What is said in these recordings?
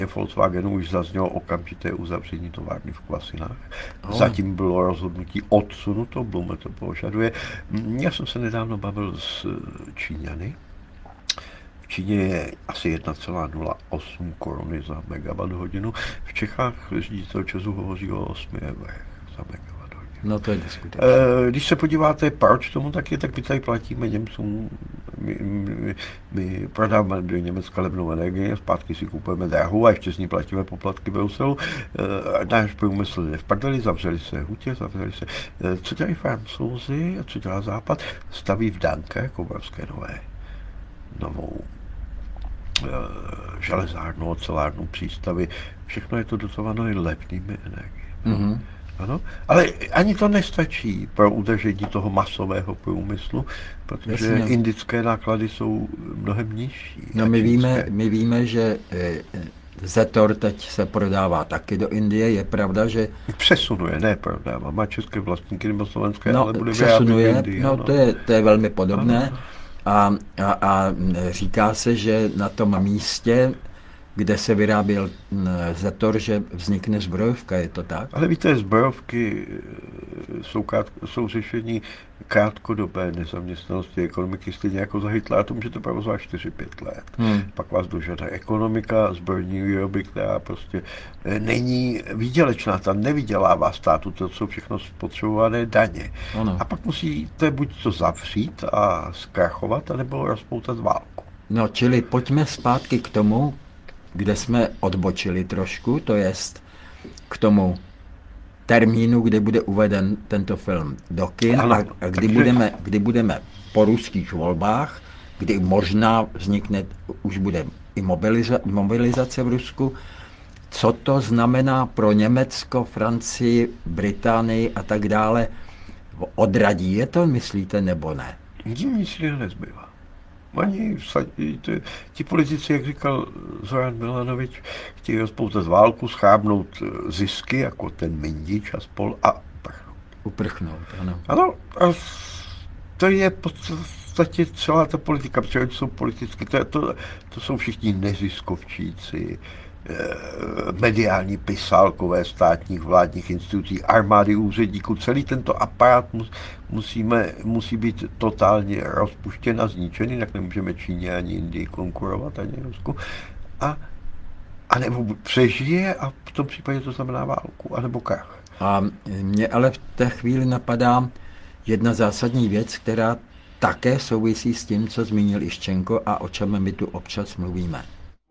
Volkswagenu už zaznělo okamžité uzavření továrny v Kvasinách. Zatím bylo rozhodnutí odsunuto, Blume to požaduje. Já jsem se nedávno bavil s Číňany. V Číně je asi 1,08 koruny za megawatt hodinu. V Čechách ředitel ČEZu hovoří o 8 eurech za megawatt. No to je diskutabilní. Když se podíváte, proč tomu tak je, tak my tady platíme Němcům, my prodáváme do Německa levnou energii, zpátky si kupujeme drahou a ještě s ní platíme poplatky Bruselu. Náš průmysl je v prdeli, zavřeli se hutě, co dělají Francouzi a co dělá Západ, staví v Dunkirk obrovské novou železárnu, ocelárnu, přístavy, všechno je to dotováno i levnými energiemi. Mm-hmm. Ano, ale ani to nestačí pro udržení toho masového průmyslu, protože indické náklady jsou mnohem nižší. No my víme, že Zetor teď se prodává taky do Indie, je pravda, že... Přesunuje, ne prodává, má české vlastníky nebo slovenské, no, ale bude přesunuje, v Indii. No to je velmi podobné a říká se, že na tom místě, kde se vyráběl Zetor, že vznikne zbrojovka, je to tak? Ale víte, zbrojovky jsou řešení krátkodobé nezaměstnanosti ekonomiky, stejně jako za Hitlera, to můžete provozovat 4-5 let. Pak vás dožádá ekonomika, zbrojní výroby, která prostě není výdělečná, tam nevydělává státu, to jsou všechno spotřebované daně. Ano. A pak musíte buď to zavřít a zkrachovat, anebo rozpoutat válku. No, čili pojďme zpátky k tomu, kde jsme odbočili trošku, to jest k tomu termínu, kde bude uveden tento film do kin a kdy budeme po ruských volbách, kdy možná vznikne, už bude i mobilizace v Rusku. Co to znamená pro Německo, Francii, Británii a tak dále? Odradí je to, myslíte, nebo ne? Nic nezbývá. Oni, ti politici, jak říkal Zoran Milanovič, chtějí rozpoutat válku, schrábnout zisky, jako ten Mindič a spol, a uprchnout. Ano. Ano, a to je v podstatě celá ta politika, protože jsou politicky, to jsou všichni neziskovčíci, mediální pisálkové státních vládních institucí, armády úředníků, celý tento aparát musí být totálně rozpuštěn a zničený, jinak nemůžeme Číně ani Indii konkurovat, ani Rusku. A nebo přežije a v tom případě to znamená válku, anebo krach. A mě ale v té chvíli napadá jedna zásadní věc, která také souvisí s tím, co zmínil Iščenko a o čem my tu občas mluvíme.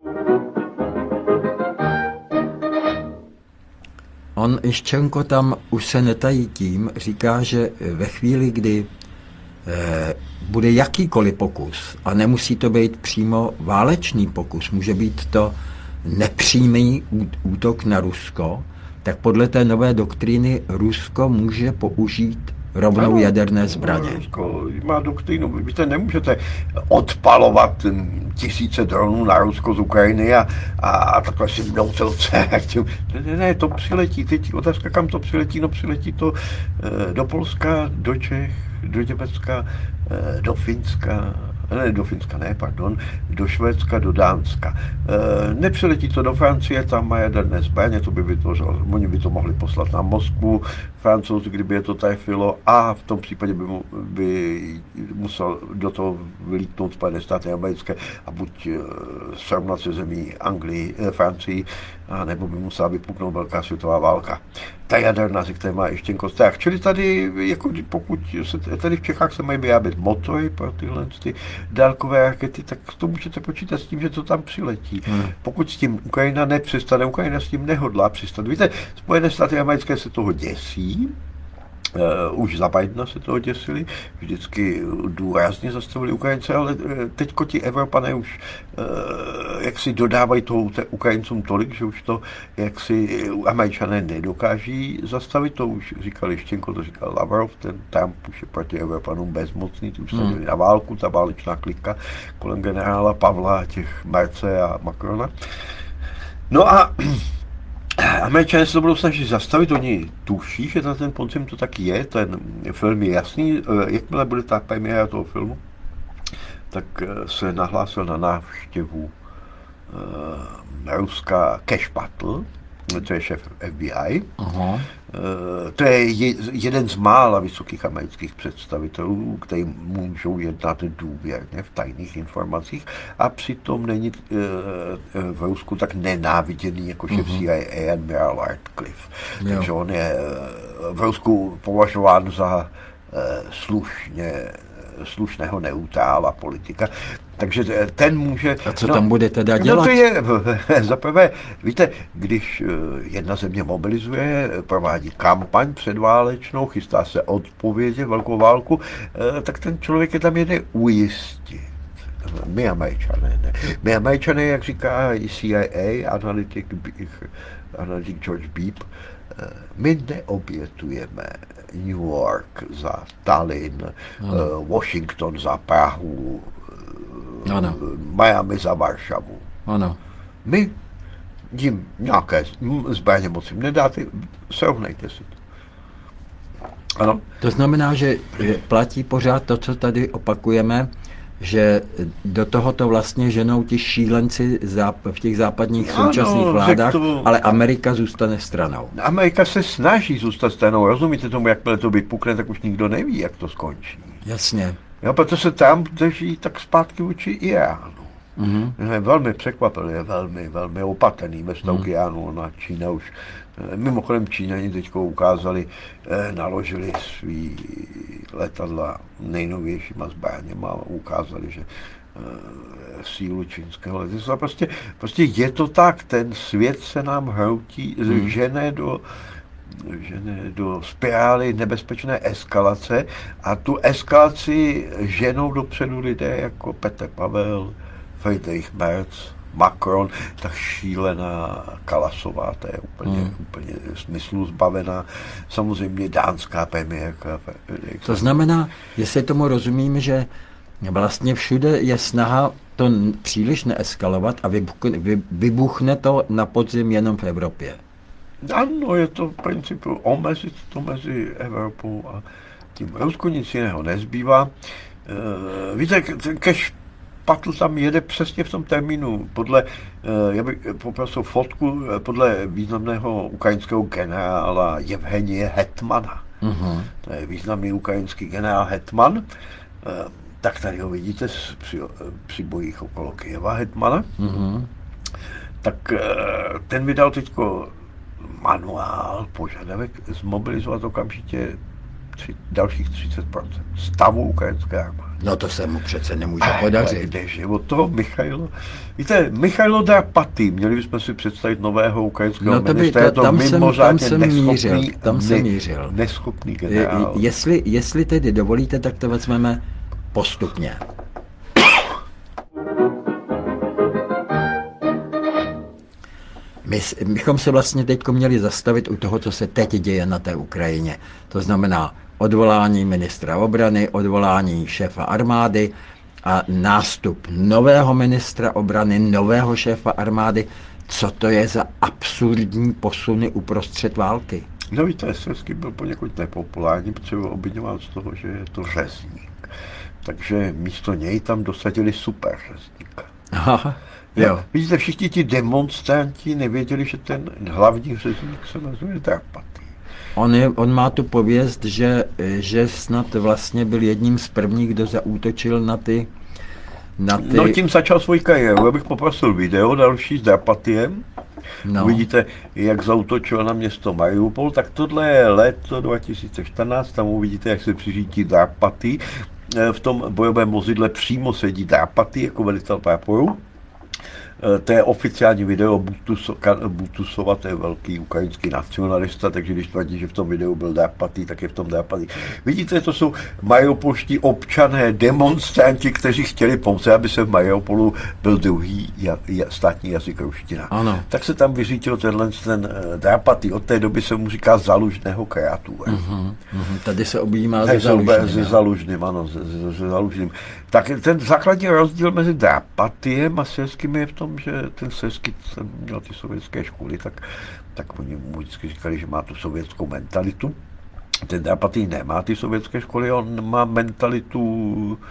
On, Iščenko, tam už se netají tím, říká, že ve chvíli, kdy bude jakýkoliv pokus, a nemusí to být přímo válečný pokus, může být to nepřímý útok na Rusko, tak podle té nové doktríny Rusko může použít rovnou jaderné zbraně. Rusko má doktrínu. Víte, nemůžete odpalovat tisíce dronů na Rusko z Ukrajiny a takhle si vnoutelce. Ne, to přiletí. Teď otázka, kam to přiletí? No přiletí to do Polska, do Čech, do Německa, do Finska. Do Švédska, do Dánska. Nepřiletí to do Francie, tam má jaderné zbraně, oni by to mohli poslat na Moskvu, Francouzi, kdyby je to trefilo, a v tom případě by musel do toho vylítnout Spojené státy americké a buď srovnat se zemí Francii, nebo by musela vypuknout velká světová válka. Ta jaderná, ze které má Iščenko strach. Čili tady, jako pokud tady v Čechách se mají vyrábět motory pro tyhle dálkové rakety, tak to můžete počítat s tím, že to tam přiletí. Pokud s tím Ukrajina nepřestane, Ukrajina s tím nehodlá přestat. Víte, Spojené státy americké se toho děsí, už za Bidena se toho děsili, vždycky důrazně zastavili Ukrajince, ale teďko ti Evropané už jaksi dodávají toho Ukrajincům tolik, že už to jaksi Američané nedokáží zastavit, to už říkal Iščenko, to říkal Lavrov, ten Trump už je proti Evropanům bezmocný, ty už se děli na válku, ta válečná klika kolem generála Pavla, těch Merce a Macrona. No a Američané se to budou snažit zastavit, oni tuší, že na ten podzim to taky je, ten film je jasný, jakmile bude ta premiéra toho filmu, tak se nahlásil na návštěvu Ruska Cash Patel, to je šéf FBI. Aha. To je jeden z mála vysokých amerických představitelů, který můžou jednat důvěrně v tajných informacích a přitom není v Rusku tak nenáviděný jako šéf CIA admiral Radcliffe. Takže on je v Rusku považován za slušného neutrála politika. Takže ten může... A co tam bude teda dělat? No to je, zaprvé, víte, když jedna země mobilizuje, provádí kampaň předválečnou, chystá se odpovědět velkou válku, tak ten člověk je tam jede ujistit. My Američané, jak říká i CIA, analytik George Beep, my neobětujeme New York za Tallinn, Washington za Prahu, ano. Miami za Varšavu. Ano. My jim nějaké zbraně moc jim nedáte, srovnejte si to. Ano. To znamená, že platí pořád to, co tady opakujeme, že do tohoto vlastně ženou ti šílenci v těch západních současných vládách, ale Amerika zůstane stranou. Amerika se snaží zůstat stranou, rozumíte tomu, jakmile to vypukne, tak už nikdo neví, jak to skončí. Jasně. Jo, proto se Trump drží tak zpátky vůči Iránu. Je velmi překvapil, je velmi opatrný ve vztahu k Iránu. Na Čína už, mimochodem Číňani teď ukázali, naložili svý letadla nejnovějšíma zbraněma, ukázali, že sílu čínského letectva. Prostě je to tak, ten svět se nám hroutí, žene do spirály nebezpečné eskalace a tu eskalaci ženou dopředu lidé jako Petr Pavel, Friedrich Merz, Macron, ta šílená Kalasová, ta je úplně smyslu zbavená. Samozřejmě dánská premiérka. To znamená, jestli tomu rozumím, že vlastně všude je snaha to příliš neeskalovat a vybuchne to na podzim jenom v Evropě. Ano, je to v principu omezit to mezi Evropou a tím. Rusku nic jiného nezbývá. Víte, Cash Patel tam jede přesně v tom termínu. Já bych poprosil fotku podle významného ukrajinského generála Jevhenije Hetmana. To je významný ukrajinský generál Hetman. Tak tady ho vidíte při bojích okolo Kyjeva Hetmana. Tak ten vydal teďko manuál, požadavek zmobilizovat okamžitě dalších 30% stavu ukrajinské armády. No to se mu přece nemůže podařit. Kdeže od toho Michailo Drapatý, měli bychom si představit nového ukrajinského ministra, je to mimořádně neschopný generál. Jestli tedy dovolíte, tak to vezmeme postupně. My bychom se vlastně teď měli zastavit u toho, co se teď děje na té Ukrajině. To znamená odvolání ministra obrany, odvolání šéfa armády a nástup nového ministra obrany, nového šéfa armády. Co to je za absurdní posuny uprostřed války? No víte, Syrský byl poněkud nepopulární, protože byl obviňován z toho, že je to řezník. Takže místo něj tam dosadili super řezníka. Aha. Jo. Vidíte, všichni ti demonstranti nevěděli, že ten hlavní řezník se jmenuje Drapatý. On má tu pověst, že snad vlastně byl jedním z prvních, kdo zaútočil na ty... No tím začal svůj kariéru. Já bych poprosil video další s Drapatiem. No. Uvidíte, jak zaútočil na město Mariupol. Tak tohle je léto 2014, tam uvidíte, jak se přiřítí Drapatý. V tom bojovém vozidle přímo sedí Drapatý jako velitel praporu. To je oficiální video Butusova, to je velký ukrajinský nacionalista, takže když tvrdí, že v tom videu byl Drapatý, tak je v tom Drapatý. Vidíte, to jsou mariupolští občané, demonstranti, kteří chtěli pouze, aby se v Mariupolu byl druhý státní jazyk ruština. Ano. Tak se tam vyřítil ten Drapatý. Od té doby se mu říká Zalužného kreatura. Tady se objímá se Zalužným, ano, se Zalužným. Tak ten základní rozdíl mezi Drapatiem a Syrským je v tom, že ten Syrský měl ty sovětské školy, tak oni mu vždycky říkali, že má tu sovětskou mentalitu. Ten Drapatý nemá ty sovětské školy, on má mentalitu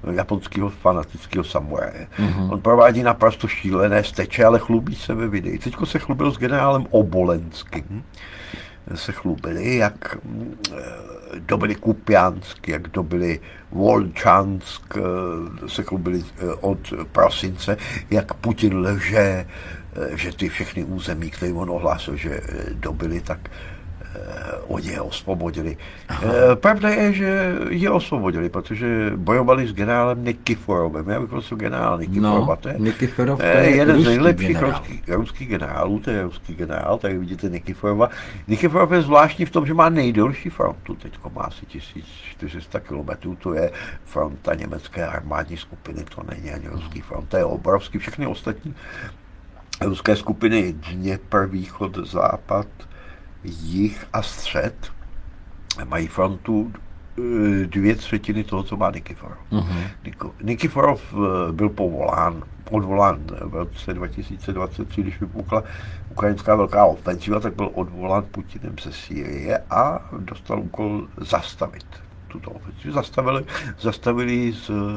japonského fanatického samuraje. On provádí naprosto šílené steče, ale chlubí se ve videu. Teďko se chlubil s generálem Obolenským. Se chlubili, jak dobili Kupiansk, jak dobili Volčansk, se chlubili od prosince, jak Putin lže, že ty všechny území, které on ohlásil, že dobili, tak oni je osvobodili. Pravda je, že je osvobodili, protože bojovali s generálem Nikiforovem. Já bych prosil generál Nikiforova. No, Nikiforov to je jeden z nejlepších ruských generálů, to je ruský generál, tady vidíte Nikiforova. Nikiforov je zvláštní v tom, že má nejdelší frontu, teďko má asi 1400 kilometrů, to je fronta německé armádní skupiny, to není ani ruský front, to je obrovský. Všechny ostatní ruské skupiny, Dněpr, východ, západ, jih a střed, mají frontu 2/3 toho, co má Nikiforov. Nikiforov byl odvolán v roce 2023, když vypukla ukrajinská velká ofenziva, tak byl odvolán Putinem ze Sýrie a dostal úkol zastavit tuto ofenzivu. Zastavili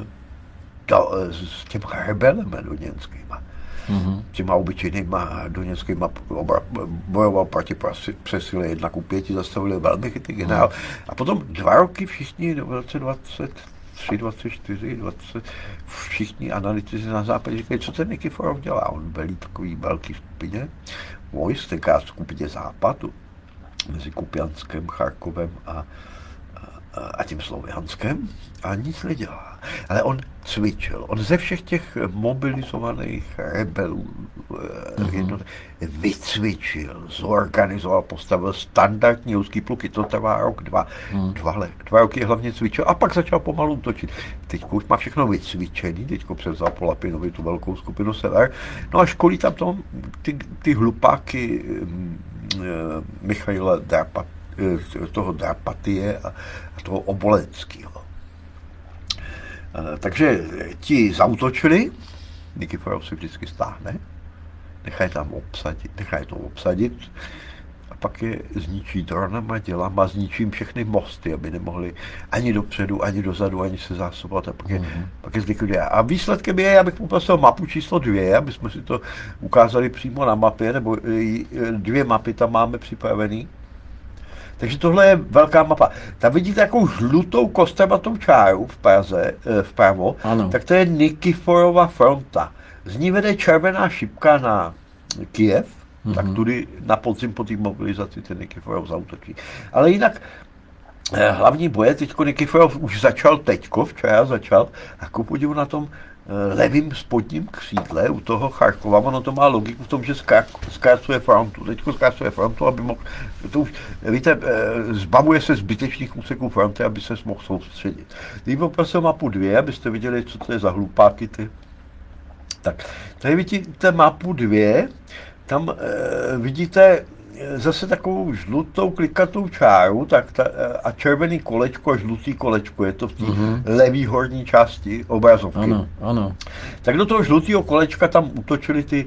s těmi rebelemi doněckýma. Těma obyčejnýma doněckýma bojoval proti přesile 1:5, zastavili velmi chytrý generál. A potom 2 roky všichni v roce 23, 24, 20, všichni analytici na západě říkají, co ten Nikiforov dělá. On velí takový velký skupině vojsk, tenkrát skupině západu, mezi Kupianskem, Charkovem a tím Slovianskem a nic nedělá. Ale on cvičil. On ze všech těch mobilizovaných rebelů vycvičil, zorganizoval, postavil standardní ruský pluky. To trvá rok, dva. 2 roky hlavně cvičil a pak začal pomalu útočit. Teď už má všechno vycvičený, teďko převzal po Lapinovi tu velkou skupinu Sever. No a školí tam ty hlupáky Michaila toho Darpatie a toho Obolenského. Takže ti zaútočili, Nikiforov si vždycky stáhne, nechají to obsadit a pak je zničí dronama, dělama, zničím všechny mosty, aby nemohli ani dopředu, ani dozadu, ani se zásobovat a pak je zlikviduje. A výsledkem je, já bych poprosil mapu číslo 2, aby jsme si to ukázali přímo na mapě, nebo 2 mapy tam máme připravený. Takže tohle je velká mapa. Tam vidíte takovou žlutou kostrbatou čáru v Praze, vpravo, tak to je Nikiforova fronta. Z ní vede červená šipka na Kyjev, tak tudy na podzim po té mobilizaci ten Nikiforov zaútočí. Ale jinak hlavní boje, teďko Nikiforov už včera začal, a ku podivu na tom levým spodním křídle u toho Charkova, ono to má logiku v tom, že zkracuje frontu. Teďko zkracuje frontu, aby mohl, to už, víte, zbavuje se zbytečných úseků fronty, aby se mohl soustředit. Teď poprosil mapu 2, abyste viděli, co to je za hlupáky ty. Tak, tady vidíte mapu 2, tam vidíte zase takovou žlutou klikatou čáru a červený kolečko a žlutý kolečko, je to v té levý horní části obrazovky. Ano. Tak do toho žlutého kolečka tam útočili ty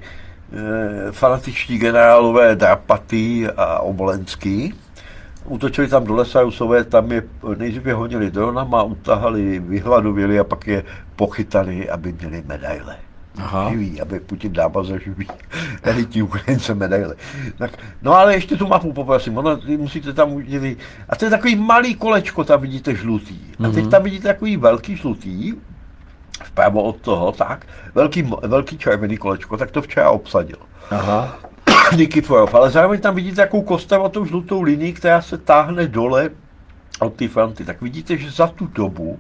fanatičtí generálové Darpatý a Obolenský. Útočili tam do lesa Rusové, tam je nejdříve honili dronama, utahali, vyhladověli a pak je pochytali, aby měli medaile. Živí, aby Putin dával za živý elitní Ukrajince medaile. Tak, no ale ještě tu mapu poprosím, musíte tam udělat. A to je takový malý kolečko, tam vidíte žlutý. A teď tam vidíte takový velký žlutý, vpravo od toho, tak, velký červený kolečko, tak to včera obsadil. Nikiforov, ale zároveň tam vidíte takovou kostrbatou žlutou linii, která se táhne dole od té fronty. Tak vidíte, že za tu dobu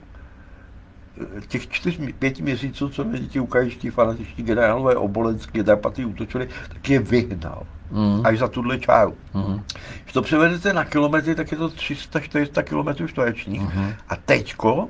těch 4-5 měsíců, co na ti ukrajinští fanatičtí generálové Obolenský Darpatý útočili, tak je vyhnal. Až za tuhle čáru. Když to převedete na kilometry, tak je to 300-400 kilometrů čtverečních. A teďko,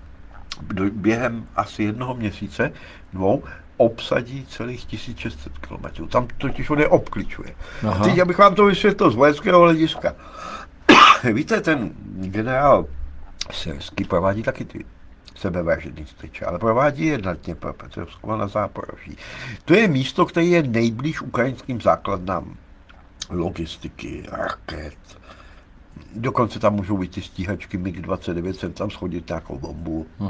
během asi 1 měsíce, 2, obsadí celých 1600 kilometrů. Tam totiž on je obkličuje. A teď, abych vám to vysvětlil z vojenského hlediska. Víte, ten generál Syrský provádí taky ty sebevražedný steče, ale provádí je na Dněpropetrovsku a na Záporoží. To je místo, které je nejblíž ukrajinským základnám logistiky, raket. Dokonce tam můžou být ty stíhačky MiG-29, sem tam schodit nějakou bombu.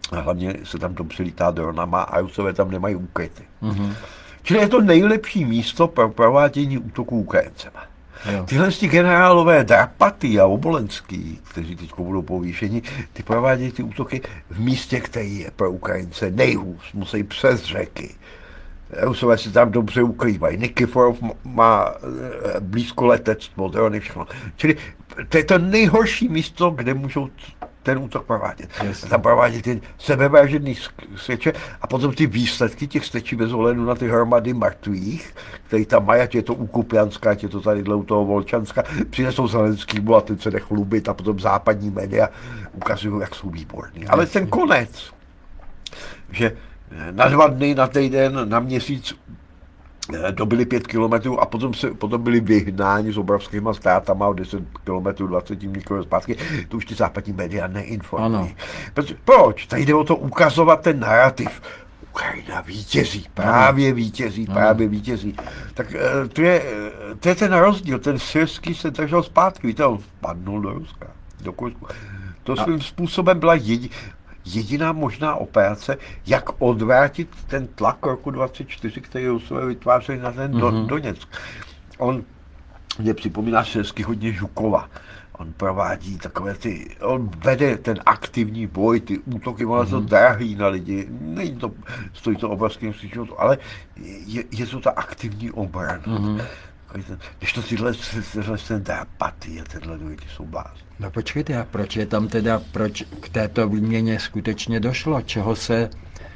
A hlavně se tam to přilítá dronama a Rusové tam nemají úkryty. Čili je to nejlepší místo pro provádění útoků Ukrajincema. Jo. Tyhle generálové Drapaty a Obolenský, kteří teď budou povýšeni, ty provádějí ty útoky v místě, který je pro Ukrajince nejhůř. Musí přes řeky. Rusové si tam dobře ukrývají. Nikiforov má blízko letectvo, drony, všechno. Čili to je to nejhorší místo, kde můžou ten útok provádět. Tam provádět ty sebevražedný svěče a potom ty výsledky těch stečí bez ohledu na ty hromady mrtvých, který tam mají, ať je to u Kupianska, ať je to tady u toho Volčanska, přinesou Zelenskýmu a ten se jde chlubit a potom západní média ukazují, jak jsou výborní. Ale ten konec, že na 2 dny, na týden, na měsíc dobili 5 kilometrů a potom byli vyhnáni s obrovskýma ztrátama o 10 kilometrů, 20 kilometrů zpátky, to už ty západní média neinformují. Proč? Tady jde o to ukazovat ten narrativ. Ukrajina vítězí, právě vítězí. Tak to je ten rozdíl, ten syrský se držel zpátky, víte, on vpadnul do Ruska, do Kursku. To svým způsobem byla jediná možná operace, jak odvrátit ten tlak roku 24, který Rusové vytvářeli na ten Doněck. On mě připomíná syrský hodně Žukova. On provádí on vede ten aktivní boj, ty útoky, ono to drahý na lidi, stojí to obrovským život, ale je to ta aktivní obrana. Když to tyhle ten Drapaty a tenhle lidi jsou blázni. No počkejte, a proč k této výměně skutečně došlo? Čeho se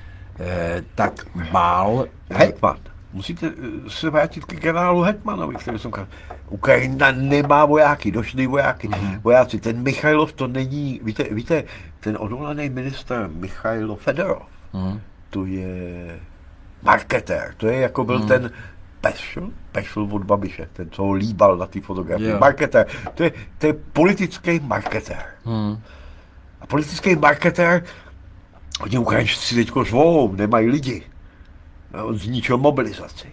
tak bál? Hetman. Musíte se vrátit k generálu Hetmanovi, který jsem říkal. Ukrajina nemá vojáky, došli vojáci. Ten Michailov to není, víte, ten odvolaný ministr Michailo Fedorov, to je marketér, to je jako byl ten Pešl od Babiše, ten, co ho líbal na té fotografii. Marketér, to je politický marketér. A politický marketér, hodně Ukrajinci si teďko řvou, nemají lidi. On zničil mobilizaci.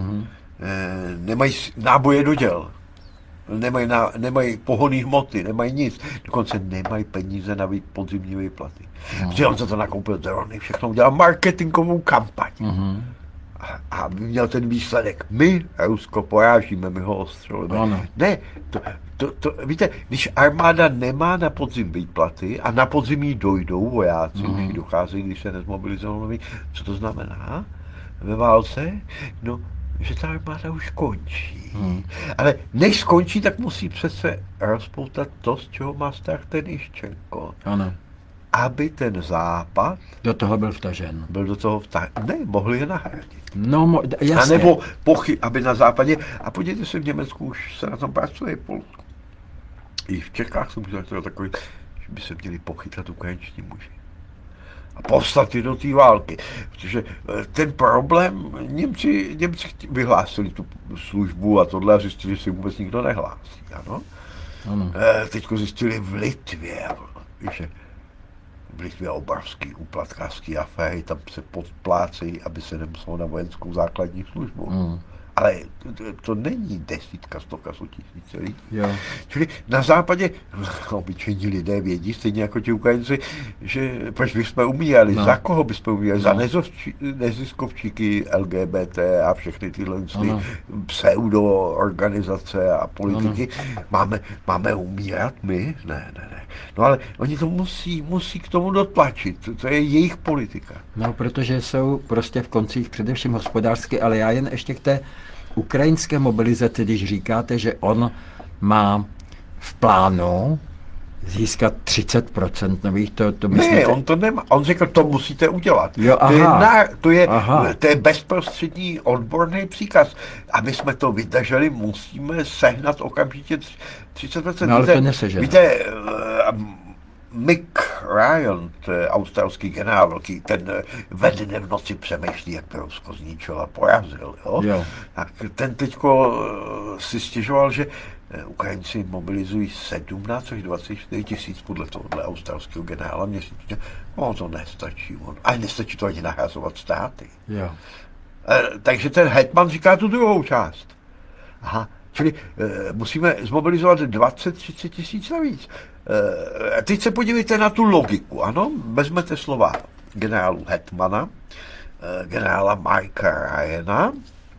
Nemají náboje do děl. Nemají pohonné hmoty, nemají nic. Dokonce nemají peníze na podzimní výplaty. Protože on za to nakoupil drony, všechno udělal marketingovou kampaň. A měl ten výsledek. My Rusko porážíme, my ho ostřelujeme. Ne, víte, když armáda nemá na podzim výplaty a na podzimí dojdou vojáci, už docházejí, když se nezmobilizují, co to znamená ve válce? No, že ta armáda už končí. Ale než skončí, tak musí přece rozpoutat to, z čeho má strach ten Iščenko. Ano. Aby ten západ do toho byl vtažen. Ne, mohli je nahradit. No, jasně. A nebo aby na západě, a podívejte se, v Německu už se na tom pracuje, Polsku. I v Čechách jsem udělal takový, že by se měli pochytat ukrajinští muži. A poslat je do té války. Protože ten problém, Němci vyhlásili tu službu a tohle a zjistili, že si vůbec nikdo nehlásí. Ano? Teďko zjistili v Litvě, že v Litvě obrovský úplatkářský aféry, tam se podplácejí, aby se nemuselo na vojenskou základní službu. Ale to není 10, 100, 100 tisíce lidí. Jo. Čili na západě obyčejní lidé vědí, stejně jako ti Ukrajinci, že proč bychom umírali, za koho bychom umírali, za neziskovčíky LGBT a všechny tyhle pseudo-organizace a politiky. Máme umírat my? Ne. No ale oni to musí k tomu dotlačit, to je jejich politika. No, protože jsou prostě v koncích především hospodářsky, ale já jen ještě k té ukrajinské mobilizaci, když říkáte, že on má v plánu získat 30% nových, to myslíte? Ne, on to nemá. On řekl, to musíte udělat. Jo, to je bezprostřední odborný příkaz. Aby jsme to vydrželi, musíme sehnat okamžitě 30%. No, ale to nesežené. Víte, Mick Ryan, to je australský generál, ten ve dne v noci přemýšlí, jak to Rusko zničil a porazil. Jo? Tak ten teďko si stěžoval, že Ukrajinci mobilizují 17 až 24 tisíc podle tohohle australského generála měsíčně. No, to nestačí. A nestačí to ani nahrazovat státy. Jo. Takže ten hetman říká tu druhou část. Čili musíme zmobilizovat 20-30 tisíc navíc. Teď se podívejte na tu logiku, ano? Vezmete Slováky. generálu Hetmana, generála Marka Ryana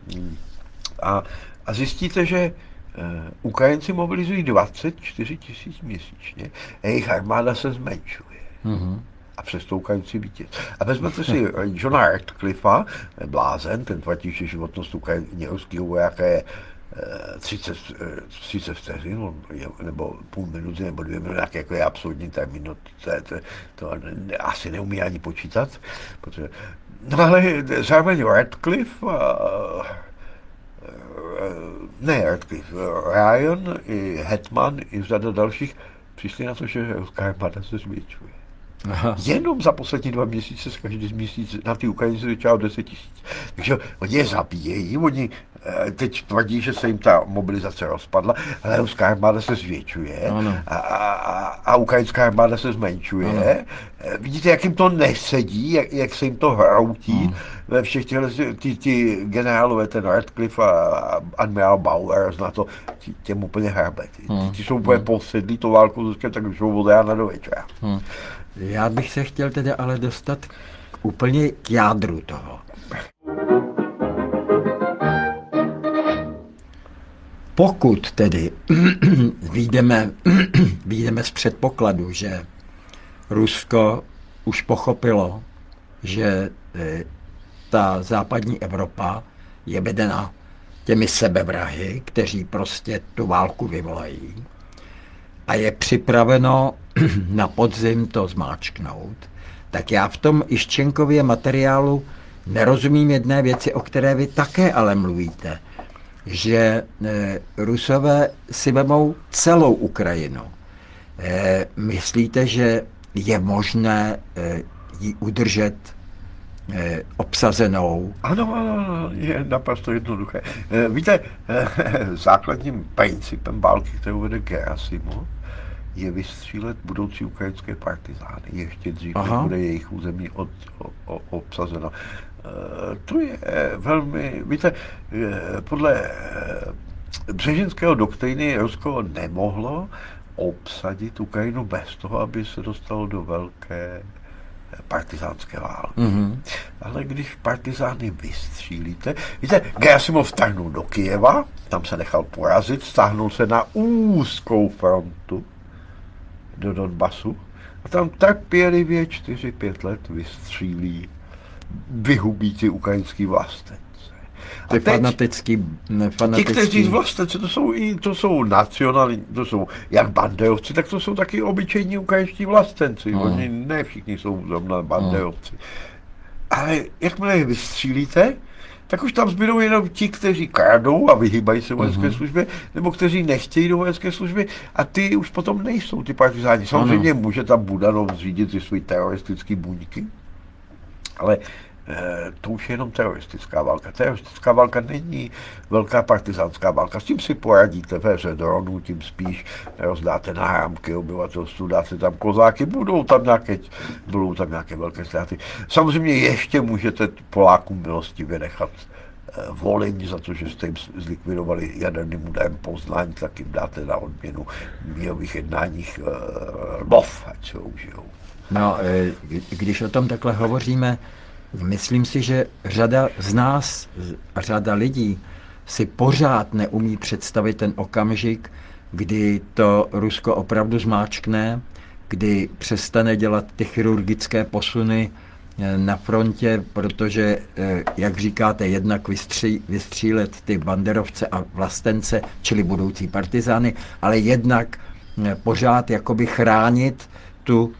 a zjistíte, že Ukrajinci mobilizují 24 000 měsíčně a jejich armáda se zmenšuje. A přesto Ukrajinci vítěz. A vezmete si Johna Radcliffea, blázen, ten tvrdí, že životnost ruského vojáka je 30 vteřin, nebo půl minuty, nebo 2 minuty, tak jako je absurdní termín, to asi neumí ani počítat. Protože, no ale zároveň Radcliffe, Ryan i Hetman i řada dalších přišli na to, že ruská armáda se zvětšuje. Aha. Jenom za poslední 2 měsíce se každý měsíc na ty Ukrajince začalo 10 000. Takže oni je zabíjejí, oni teď tvrdí, že se jim ta mobilizace rozpadla, ale ruská armáda se zvětšuje a ukrajinská armáda se zmenšuje. Ano. Vidíte, jak jim to nesedí, jak se jim to hroutí ve všech ty generálové, ten Radcliffe a admirál Bauer, na to těm úplně hrabe. Ti jsou úplně posedlí tou válkou, tak jsou od rána do večera. Já bych se chtěl tedy ale dostat úplně k jádru toho. Pokud tedy vyjdeme z předpokladu, že Rusko už pochopilo, že ta západní Evropa je vedena těmi sebevrahy, kteří prostě tu válku vyvolají a je připraveno na podzim to zmáčknout, tak já v tom Iščenkově materiálu nerozumím jedné věci, o které vy také ale mluvíte, že Rusové si vemou celou Ukrajinu. Myslíte, že je možné ji udržet obsazenou? Ano, je naprosto jednoduché. Víte, základním principem války, kterou vede Gerasimov, je vystřílet budoucí ukrajinské partizány ještě dřív, než bude jejich území obsazeno. To je velmi, víte, podle Břežinského doktríny Rusko nemohlo obsadit Ukrajinu bez toho, aby se dostalo do velké partizánské války. Ale když partizány vystřílíte, víte, Gerasimov vtrhnul do Kyjeva, tam se nechal porazit, stáhnul se na úzkou frontu do Donbasu a tam trpělivě 4-5 let vystřílí vyhubící ukrajinský vlastence. Ty fanatický... Ti, kteří z vlastence, to jsou nacionální, to jsou jak banderovci, tak to jsou taky obyčejní ukrajinští vlastenci. Oni ne všichni jsou zrovna banderovci. Ale jakmile je vystřílíte, tak už tam zbydou jenom ti, kteří kradou a vyhýbají se vojenské službě, nebo kteří nechtějí do vojenské služby a ty už potom nejsou ty partizáni. Samozřejmě může tam Budanov zřídit ty své teroristické buňky, ale to už je jenom teroristická válka. Teroristická válka není velká partizánská válka. S tím si poradíte ve hře dronů, tím spíš rozdáte náramky obyvatelstvu, dáte tam kozáky, budou tam nějaké velké ztráty. Samozřejmě ještě můžete Polákům milostivě nechat Volyň za to, že jste jim zlikvidovali jaderným úderem Poznaň, tak jim dáte na odměnu v mírových jednáních Lvov, ať se ho užijou. No, když o tom takhle hovoříme, myslím si, že řada z nás a řada lidí si pořád neumí představit ten okamžik, kdy to Rusko opravdu zmáčkne, kdy přestane dělat ty chirurgické posuny na frontě, protože, jak říkáte, jednak vystřílet ty banderovce a vlastence, čili budoucí partizány, ale jednak pořád jakoby chránit tu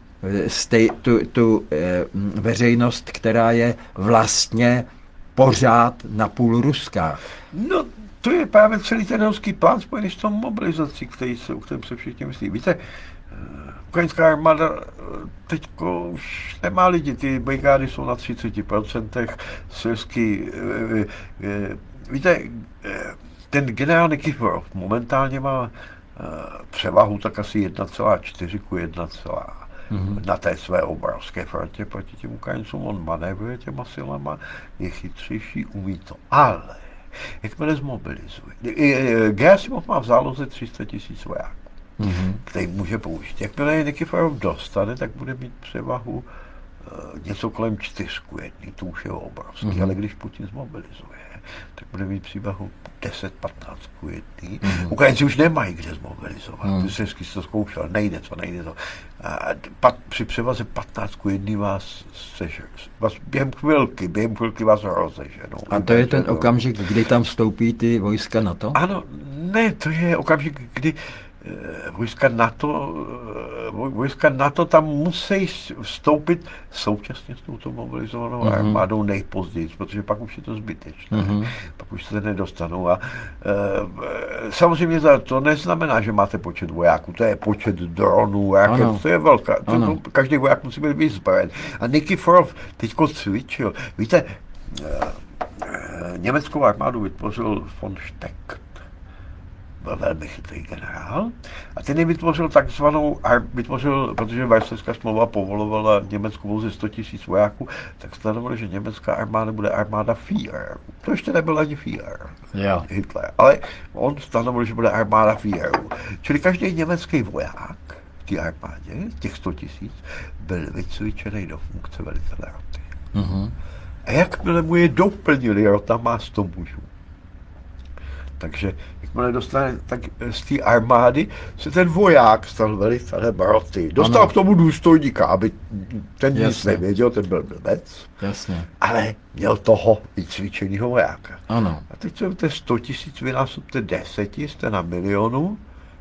veřejnost, která je vlastně pořád napůl ruská. No, to je právě celý ten ruský plán spojený s tou mobilizací, o kterém se všichni myslí. Víte, ukrajinská armáda teď už nemá lidi, ty brigády jsou na 30%, syrský, víte, ten generál Nikiforov momentálně má převahu tak asi 1,4 ku 1, na té své obrovské frontě proti těm Ukrajincům. On manévruje těma silama, je chytřejší, umí to. Ale jakmile zmobilizuje. Gerasimov má v záloze 300 000 vojáků, který může použít. Jakmile je Nikiforov dostane, tak bude mít převahu něco kolem 4 ku 1, to už je obrovský, ale když Putin zmobilizuje, tak bude mít přívahu 10-15 ku 1. Ukrajinci už nemají kde zmobilizovat, Zelenský to zkoušel, nejde to. A při převaze 15 ku 1 vás během chvilky vás rozeženou. A to je ten okamžik, kdy tam vstoupí ty vojska NATO? Ano, ne, to je okamžik, kdy vojska NATO tam musí vstoupit současně s touto mobilizovanou armádou nejpozději, protože pak už je to zbytečné, pak už se nedostanou. A samozřejmě to neznamená, že máte počet vojáků, to je počet dronů, to je velká, každý voják musí být vyzbrojen. A Nikiforov teďko cvičil. Víte, německou armádu vytvořil von Steck, byl velmi chytrý generál, a ten ji vytvořil protože Varšavská smlouva povolovala Německu pouze 100 000 vojáků, tak stanovili, že německá armáda bude armáda Führer. To ještě nebyl ani Führer, Hitler, ale on stanovil, že bude armáda Führerů. Čili každý německý voják v té armádě, těch 100 000, byl vycvičený do funkce velitele roty. A jakmile mu je doplnili, rota má 100 mužů. Takže jakmile dostane, tak z té armády se ten voják stal velitelem roty. Dostal k tomu důstojníka, aby ten nic nevěděl, ten byl blbec. Jasně. Ale měl toho vycvičeného vojáka. Ano. A teď se máte 100 000, vynásobte 10, jste na milionu,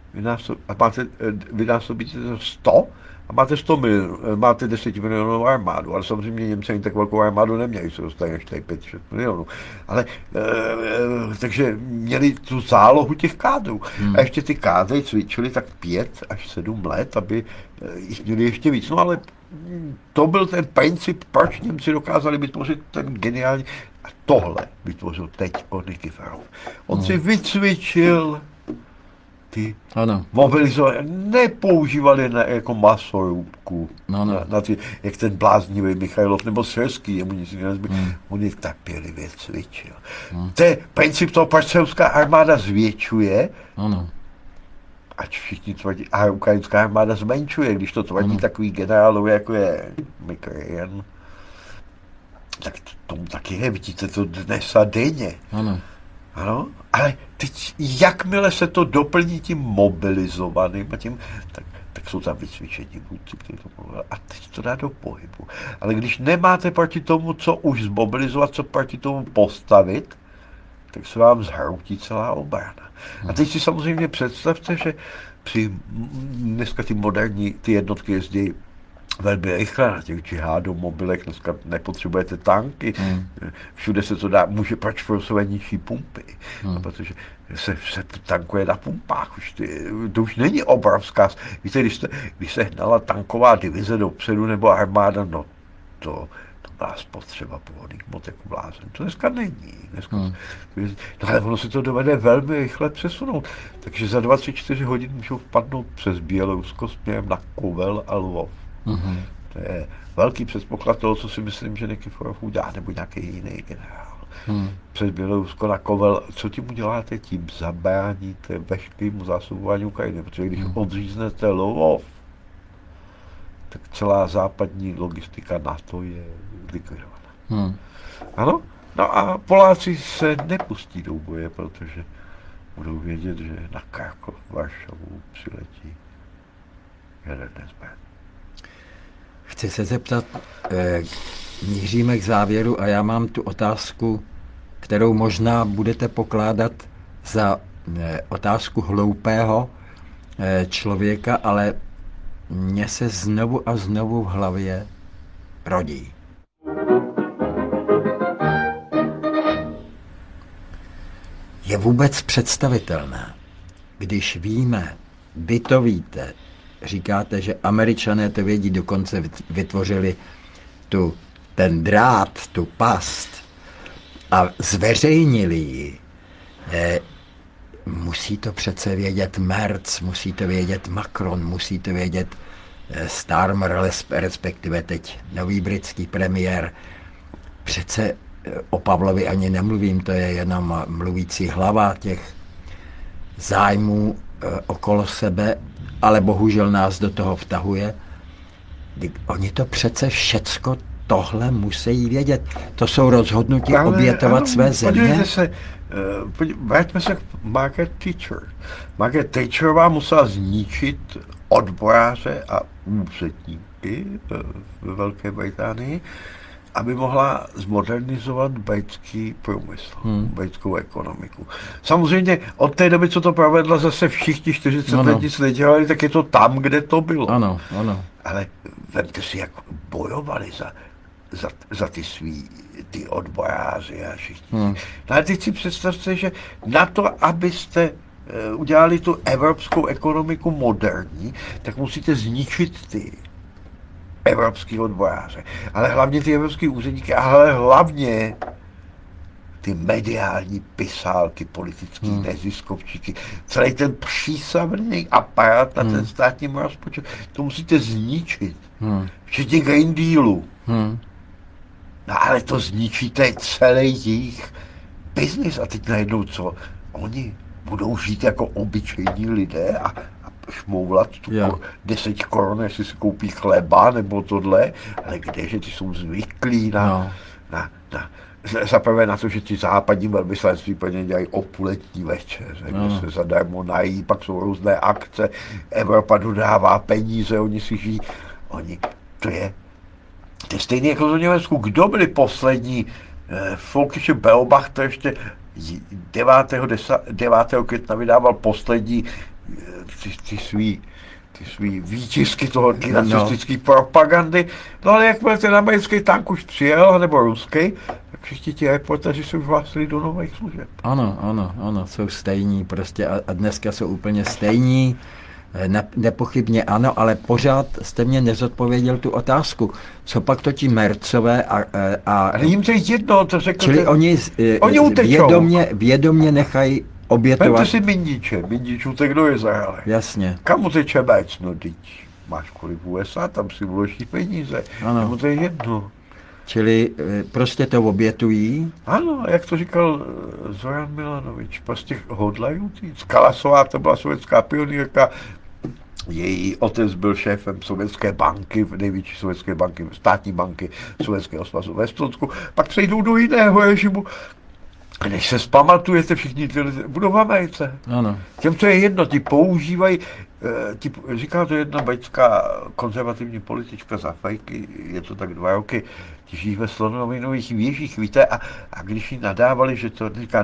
vynásobíte to 100, a máte 10 milionovou armádu, ale samozřejmě Němci ani tak velkou armádu neměli, se dostali až 5-6 milionů. Ale, takže měli tu zálohu těch kádrů. A ještě ty kádry cvičili tak 5 až 7 let, aby jich měli ještě víc. No ale to byl ten princip, proč Němci dokázali vytvořit ten geniální. A tohle vytvořil teď Nikiforov. On si vycvičil ty mobilizované, nepoužívali jako masorubku, na ty, jak ten bláznivý Michailov nebo Syrský, jemu nic nezbyl, on je trpělivě cvičil. To je princip toho, proč se ruská armáda zvětšuje, ať všichni tvrdí, a ukrajinská armáda zmenšuje, když to tvrdí takový generálové, jako je Mikrien, tak tomu taky je, vidíte to dnes a denně. Ano, ale teď, jakmile se to doplní tím mobilizovaným, tak jsou tam vycvičení vůdci, kteří to mluvili, a teď to dá do pohybu. Ale když nemáte proti tomu, co už zmobilizovat, co proti tomu postavit, tak se vám zhroutí celá obrana. A teď si samozřejmě představte, že dneska ty moderní, ty jednotky jezdí velmi rychle na těch džihádomobilech, dneska nepotřebujete tanky, všude se to dá, proč jsou nižší pumpy, protože se tankuje na pumpách, to už není obrovská, víte, když se hnala tanková divize dopředu nebo armáda, no to byla spotřeba pohodných hmot jako blázen. To dneska není. No ale ono se to dovede velmi rychle přesunout. Takže za 24 hodin můžou vpadnout přes Bělorusko směrem na Kovel a Lvov. To je velký předpoklad toho, co si myslím, že Nikiforov udělá, nebo nějaký jiný generál. Přes Bělorusko na Kovel, co tím uděláte? Tím zabráníte veškerému zásobování Ukrajiny, protože když odříznete Lvov, tak celá západní logistika NATO je likvidovaná. Ano? No a Poláci se nepustí do boje, protože budou vědět, že na Kharkov, Varšavu přiletí jaderné zbraně. Chci se zeptat, míříme k závěru a já mám tu otázku, kterou možná budete pokládat za otázku hloupého člověka, ale mně se znovu a znovu v hlavě rodí. Je vůbec představitelné, když víme, vy to víte, říkáte, že Američané to vědí, dokonce vytvořili ten drát, tu past a zveřejnili ji. Musí to přece vědět Merz, musí to vědět Macron, musí to vědět Starmer, respektive teď nový britský premiér. Přece o Pavlovi ani nemluvím, to je jenom mluvící hlava těch zájmů okolo sebe, ale bohužel nás do toho vtahuje. Oni to přece všecko tohle musí vědět. To jsou rozhodnutí obětovat své země. Podívejte se, vraťme se k Margaret Thatcher. Margaret Thatcherová musela zničit odboráře a úředníky ve Velké Británii, aby mohla zmodernizovat britský průmysl, britskou ekonomiku. Samozřejmě od té doby, co to provedla, zase všichni 40 let nic nedělali, tak je to tam, kde to bylo. Ano. Ale vemte si, jak bojovali za ty odboráři a všichni. No ale teď si představte, že na to, abyste udělali tu evropskou ekonomiku moderní, tak musíte zničit ty evropský odboráře. Ale hlavně ty evropský úředníky, ale hlavně ty mediální pisálky, politický neziskovčíky, celý ten přísavný aparát na ten státní rozpočet, to musíte zničit. Včetně Green Dealu. No ale to zničíte celý jejich biznis a teď najednou co? Oni budou žít jako obyčejní lidé a šmoulat tu 10 korun, jestli si koupí chleba nebo tohle, ale kdeže ty jsou zvyklí zaprvé na to, že ti západní velvyslanství pro ně dělají opulentní večeře, kde se zadarmo nají, pak jsou různé akce, Evropa dodává peníze, oni si žijí, to je stejné jako v Německu. Kdo byli poslední? Völkische Beobachter ještě 9. května vydával poslední ty svý výtisky toho nacistické propagandy. No ale jakmile ten americký tank už přijel, nebo ruský, tak všichni ti reportéři se už hlásili do nových služeb. Ano, jsou stejní prostě a dneska jsou úplně stejní. Nepochybně ano, ale pořád jste mě nezodpověděl tu otázku. Co pak to ti Mercové ale jim to je jedno, to řekl. Čili oni vědomě nechají obětovat. Vemte si Mindič utekl do Izraele. Jasně. Kam uteče Bec? No teď máš kolik v USA, tam si vloží peníze. Ano. To je jedno. Čili prostě to obětují? Ano, jak to říkal Zoran Milanovič, prostě hodlají utíct. Kalasová, to byla sovětská pionýrka, její otec byl šéfem sovětské banky, největší sovětské banky, státní banky Sovětského svazu ve Estonsku, pak přejdou do jiného režimu. Než se zpamatujete, všichni budou v Americe. Ano. Těm, co je jedno, ti používají, říká to jedna britská konzervativní politička z Afriky, je to tak 2 roky, ti žijí ve slonovinových věžích, víte, a když jí nadávali, že to říká,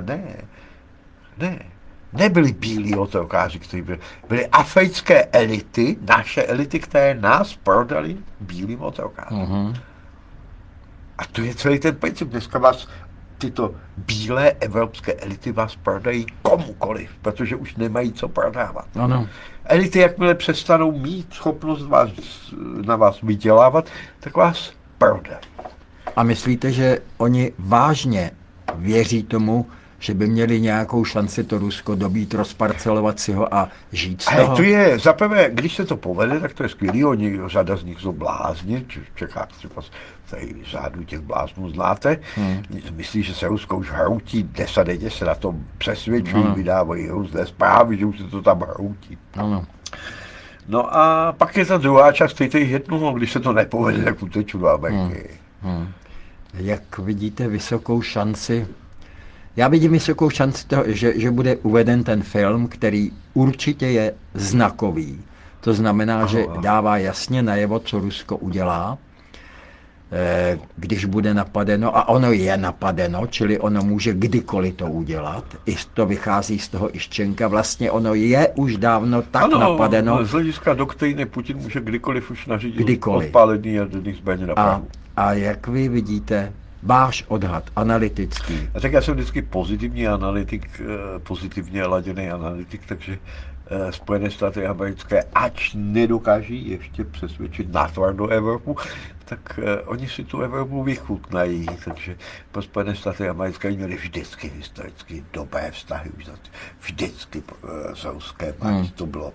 nebyli bílí otrokáři, kteří byli africké elity, naše elity, které nás prodali bílým otrokářům. A to je celý ten princip. Dneska vás tyto bílé evropské elity vás prodají komukoliv, protože už nemají co prodávat. Ano. Elity, jakmile přestanou mít schopnost na vás vydělávat, tak vás prodají. A myslíte, že oni vážně věří tomu, že by měli nějakou šanci to Rusko dobít, rozparcelovat si ho a žít z toho? Ale to je, zaprvé, když se to povede, tak to je skvělý, řada z nich jsou blázni, v Čechách třeba tady řádu těch bláznů znáte, myslí, že se Rusko už hroutí, denně se na tom přesvědčují, vydávají různé zprávy, že už se to tam hroutí. Ano. No a pak je ta druhá část, který jednou, když se to nepovede, tak uteču do Ameriky. Jak vidíte vysokou šanci? Já vidím vysokou šanci toho, že bude uveden ten film, který určitě je znakový. To znamená, že dává jasně najevo, co Rusko udělá, když bude napadeno, a ono je napadeno, čili ono může kdykoliv to udělat. I to vychází z toho Iščenka. Vlastně ono je už dávno tak napadeno. Z hlediska doktríny Putin může kdykoliv už nařídit odpálení jaderných zbraní na Prahu. A jak vy vidíte váš odhad, analytický? A tak já jsem vždycky pozitivní analytik, pozitivně laděný analytik, takže Spojené státy americké, ač nedokáží ještě přesvědčit natvrdo Evropu, tak oni si tu Evropu vychutnají, takže pro Spojené státy americké měli vždycky historicky dobré vztahy, už vždycky s Ruskem, to bylo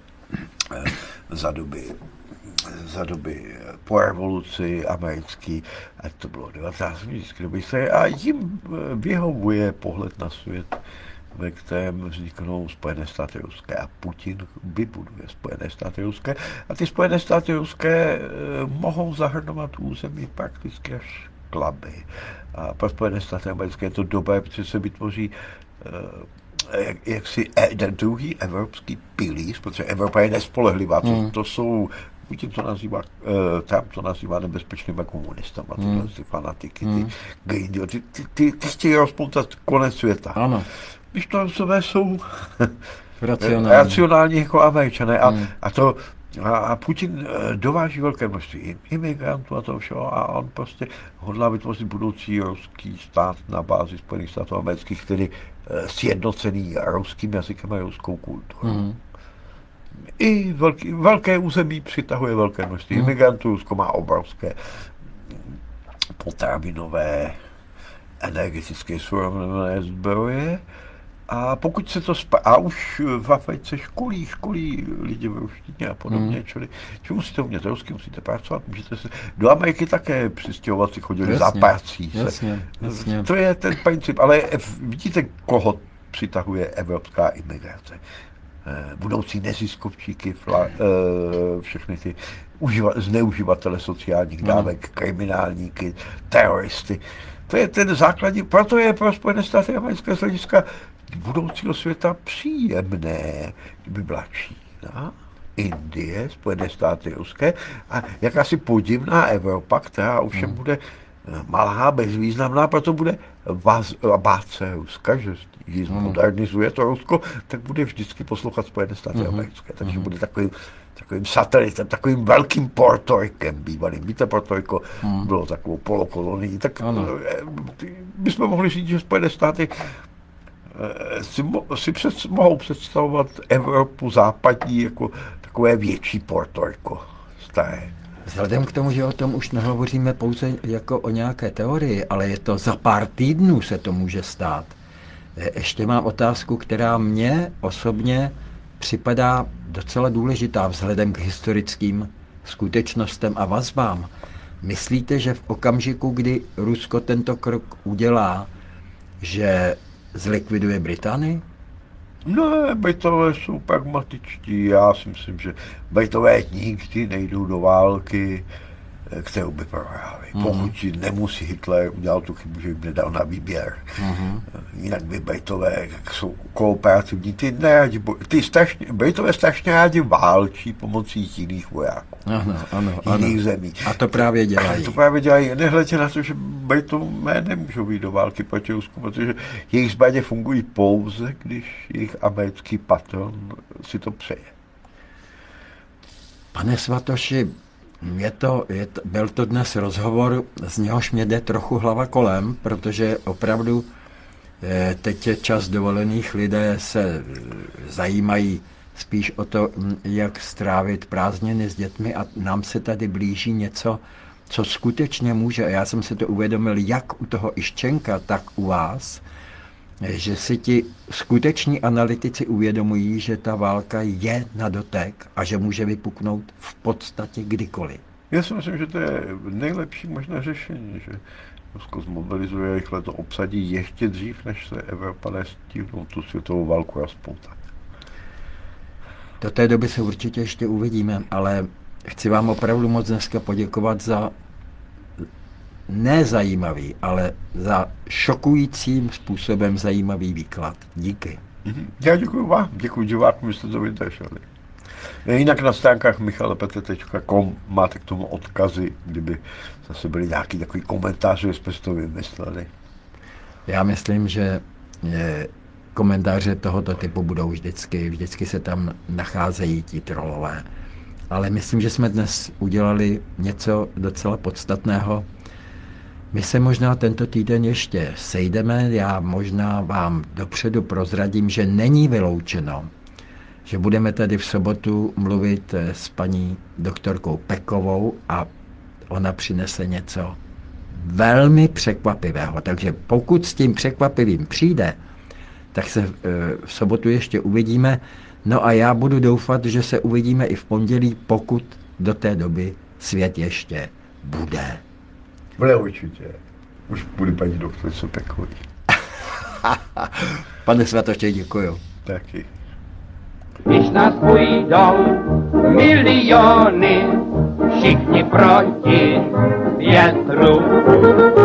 za doby po revoluci americký, ať to bylo 19. doby, a jim vyhovuje pohled na svět ve kterém vzniknou Spojené státy ruské a Putin vybuduje Spojené státy ruské a ty Spojené státy ruské mohou zahrnovat území prakticky až k Labi. A pro Spojené státy americké je to dobré, protože se vytvoří jaksi ten druhý evropský pilíř, protože Evropa je nespolehlivá, to jsou Putin to nazývá, Trump to nazývá nebezpečnými komunistama, ty fanatiky, ty Green Deal, ty chtějí rozpoutat konec světa. Ano. Když to Rusové jsou racionální jako Američané a Putin dováží velké množství imigrantů a toho všeho a on prostě hodlá vytvořit budoucí ruský stát na bázi Spojených států amerických, který sjednocený ruským jazykem a ruskou kulturou. I velké území přitahuje velké množství imigrantů, Rusko má obrovské potravinové, energetické surovinové zdroje. A pokud se to a už v Africe školí lidi v ruštině a podobně, čili musíte umět rusky, musíte pracovat, můžete se do Ameriky také přistěhovat, si chodili za prací. Jasně. To je ten princip, ale vidíte, koho přitahuje evropská imigrace. Budoucí neziskovčíky, všechny ty zneuživatele sociálních dávek, kriminálníky, teroristy. To je ten základní, proto je pro Spojené státy americké z hlediska budoucího světa příjemné, kdyby byla Čína, Indie, Spojené státy ruské a jakási podivná Evropa, která ovšem bude malá, bezvýznamná, proto bude bát se Ruska, že ji modernizuje to Rusko, tak bude vždycky poslouchat Spojené státy americké. Takže bude takovým satelitem, takovým velkým Portorikem bývalým. Víte, Portoriko bylo takovou polokolonii, tak bychom mohli říct, že Spojené státy mohou představovat Evropu západní jako takové větší Portoriko staré. Vzhledem k tomu, že o tom už nehovoříme pouze jako o nějaké teorii, ale je to za pár týdnů se to může stát. Ještě mám otázku, která mně osobně připadá docela důležitá vzhledem k historickým skutečnostem a vazbám. Myslíte, že v okamžiku, kdy Rusko tento krok udělá, že zlikviduje Británii? No, Britové jsou pragmatičtí. Já si myslím, že Britové nikdy nejdou do války, kterou by prohráli. Pokud nemusí Hitler udělat tu chybu, že jim nedal na výběr. Jinak by Britové jsou kooperativní. Britové strašně rádi válčí pomocí jiných vojáků. Jiných zemí. A to právě dělají. Nehledě na to, že Britové nemůžou jít do války proti Rusku, protože jejich zbraně fungují pouze, když jejich americký patron si to přeje. Pane Svatoši, byl to dnes rozhovor, z něhož mě jde trochu hlava kolem, protože opravdu teď je čas dovolených, lidé se zajímají spíš o to, jak strávit prázdniny s dětmi a nám se tady blíží něco, co skutečně může, a já jsem si to uvědomil jak u toho Iščenka, tak u vás, že si ti skuteční analytici uvědomují, že ta válka je na dotek a že může vypuknout v podstatě kdykoliv. Já si myslím, že to je nejlepší možné řešení, že Rusko zmobilizuje, rychle to obsadí ještě dřív, než se Evropané stihnou tu světovou válku rozpoutat. Do té doby se určitě ještě uvidíme, ale chci vám opravdu moc dneska poděkovat za nezajímavý, ale za šokujícím způsobem zajímavý výklad. Díky. Já děkuji vám, děkuji divákům, že jste to vydrželi. Jinak na stránkách michalepetre.com máte k tomu odkazy, kdyby zase byly nějaký takový komentář, že jsme si to vymysleli. Já myslím, že komentáře tohoto typu budou vždycky se tam nacházejí ti trolové. Ale myslím, že jsme dnes udělali něco docela podstatného. My se možná tento týden ještě sejdeme, já možná vám dopředu prozradím, že není vyloučeno, že budeme tady v sobotu mluvit s paní doktorkou Pekovou a ona přinese něco velmi překvapivého. Takže pokud s tím překvapivým přijde, tak se v sobotu ještě uvidíme. No a já budu doufat, že se uvidíme i v pondělí, pokud do té doby svět ještě bude. Bude určitě. Už bude paní doktorce Pekový. Pane Svatoštěk, děkuju. Taky. Když nás půjdou miliony, všichni proti větru.